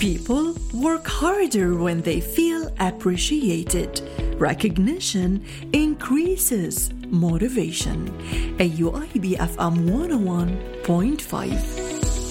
People work harder when they feel appreciated. Recognition increases motivation. AUIB FM 101.5